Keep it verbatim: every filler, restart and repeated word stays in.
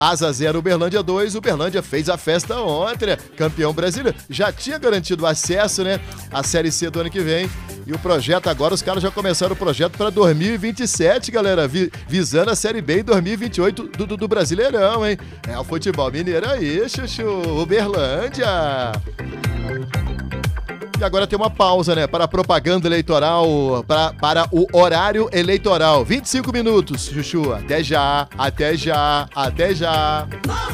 Asa zero, Uberlândia dois. Uberlândia fez a festa ontem, né? Campeão brasileiro. Já tinha garantido acesso, né? À Série C do ano que vem. E o projeto agora, os caras já começaram o projeto para dois mil e vinte e sete, galera. Vi, visando a Série B em dois mil e vinte e oito do, do, do Brasileirão, hein? É o futebol mineiro aí, chuchu. Uberlândia. E agora tem uma pausa, né? Para a propaganda eleitoral, pra, para o horário eleitoral. vinte e cinco minutos, chuchu. Até já, até já, até já.